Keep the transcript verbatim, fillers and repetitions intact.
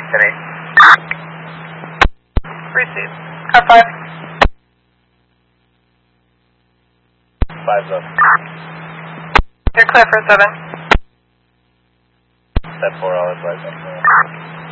ten eight. Received. Car five. Five's up. You're clear for seven. Step four, all is right.